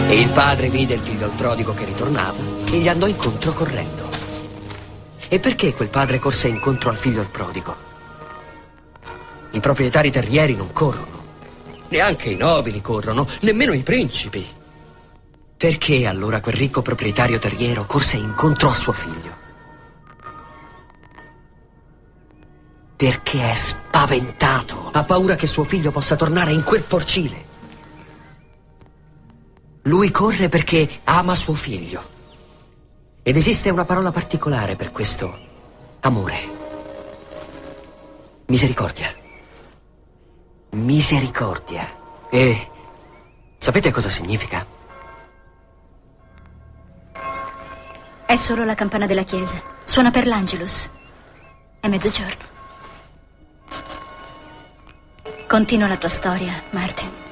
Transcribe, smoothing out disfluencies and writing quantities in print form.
E il padre vide il figlio al prodigo che ritornava e gli andò incontro correndo. E perché quel padre corse incontro al figlio al prodigo? I proprietari terrieri non corrono, neanche i nobili corrono, nemmeno i principi. Perché allora quel ricco proprietario terriero corse incontro a suo figlio? Perché è spaventato, ha paura che suo figlio possa tornare in quel porcile. Lui corre perché ama suo figlio. Ed esiste una parola particolare per questo amore. Misericordia. Misericordia. E sapete cosa significa? È solo la campana della chiesa. Suona per l'Angelus. È mezzogiorno. Continua la tua storia, Martin.